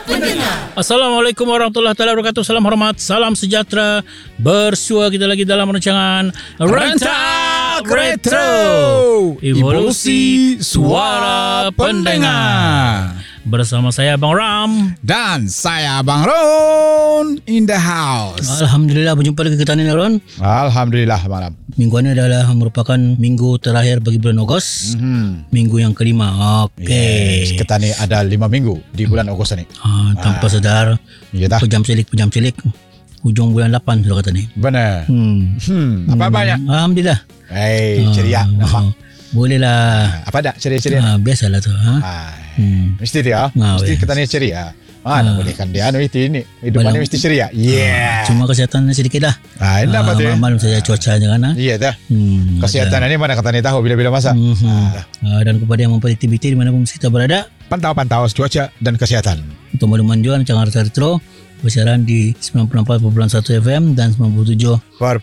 Pendengar. Assalamualaikum warahmatullahi wabarakatuh. Salam hormat, salam sejahtera. Bersua kita lagi dalam rancangan Rentak Retro, Evolusi Suara Pendengar. Bersama saya Abang Ram dan saya Abang Ron in the house. Alhamdulillah berjumpa lagi kita ni Ron. Alhamdulillah malam. Minggu ini adalah merupakan minggu terakhir bagi bulan Ogos. Minggu yang kelima. Okey. Yes, kita ni ada 5 minggu di bulan Ogos ni. Tanpa sedar. Ya dah. Pejam silik. Hujung bulan 8 sudah kata ni. Benar. Apa banyak? Alhamdulillah. Ceria nampak. Boleh lah. Apa dah ceria-ceria? Biasalah tu. Mesti dia. Mesti kita ni ceria. Nak bolehkan dia ini hidupannya mesti ceria. Cuma kesihatan sedikit lah. Enggak apa tu. Malam saja cuaca jangan. Iya dah. Kesihatan ini mana kata ni tahu bila-bila masa. Dan kepada yang memperiksa di mana pun kita berada, pantau cuaca dan kesehatan. Untuk makluman juga Rancangan Retro bersiaran di 94.1 FM dan 97.7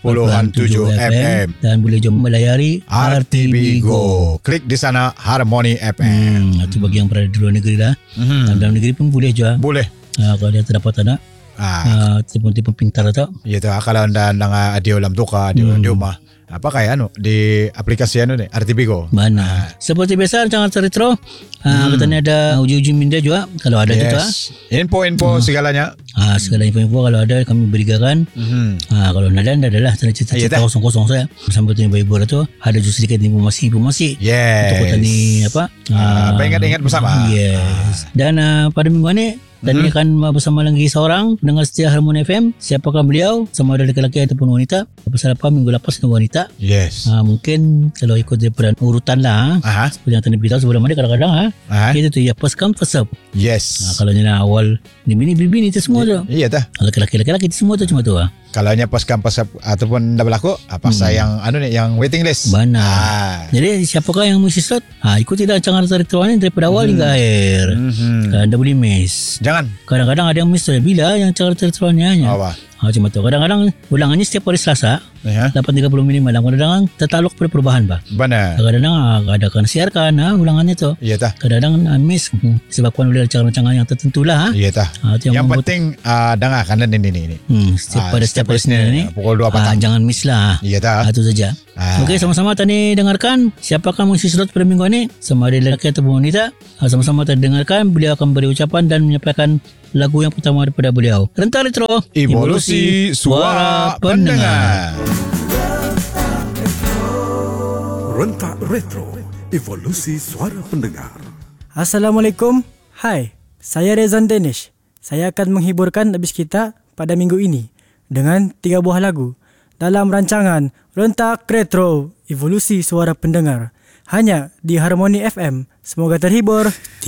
FM dan boleh juga melayari RTB Go. Klik di sana Harmony FM. Itu bagi yang berada di luar negeri lah. Dan dalam negeri pun boleh juga. Boleh. Kalau dia terdapat anak telefon pintar atau. Ya tu kalau anda nang audio lam tuka di rumah. Apa kayak di aplikasi ni RTB Go. Mana? Seperti biasa Rancangan Retro katanya ada uji-uji minda juga kalau ada juga. Info-info segalanya. Segala info kalau ada kami berikan. Kalau ada adalah cerita kosong-kosong saya. Sampai tu Bible tu ada juga sedikit informasi. Yes. Untuk kita ni apa? Ingat-ingat bersama. Yes. Dan pada minggu ni dan ini akan bersama lagi seorang pendengar setia Harmony FM. Siapakah beliau? Sama ada lelaki ataupun wanita. Pasal apa minggu lepas dengan wanita? Yes. Mungkin kalau ikut daripada urutan lah. Seperti yang tadi beritahu sebelum ni kadang-kadang kita tu ya first come first serve. Yes. Kalau ni awal ni bini itu semua tu. Iya dah. Lelaki itu semua tu cuma tu Kalau nya pas ataupun dah berlaku apa yang yang waiting list. Benar. Jadi siapakah yang mesti slot? Ikutilah Rancangan Retro ni daripada awal hingga akhir. Anda boleh miss. Jangan. Kadang-kadang ada yang miss bila yang Rancangan Retro ni hanya. Cuma tu. Kadang-kadang ulangannya setiap hari Selasa 8.30 minimal. Kadang-kadang tertaluk pada perubahan Benar. Kadang-kadang ada akan siarkan ulangannya tu. Iya tah. Kadang-kadang miss sebabkan oleh rancangan-rancangan yang tertentu lah. Iya tah. Yang penting dengarkan ini. Setiap hari Senin ni pukul 2 petang. Jangan miss lah. Iya tah. Itu saja. Okey, sama-sama tadi dengarkan siapakah mengisi slot pada minggu ini, sama ada lelaki ataupun wanita. Sama-sama tadi dengarkan, beliau akan beri ucapan dan menyampaikan lagu yang pertama daripada beliau. Rentak Retro, Evolusi Suara Pendengar. Rentak Retro, Evolusi Suara Pendengar. Assalamualaikum. Hai, saya Rezan Danish. Saya akan menghiburkan habis kita pada minggu ini dengan 3 buah lagu dalam rancangan Rentak Retro, Evolusi Suara Pendengar, hanya di Harmony FM. Semoga terhibur.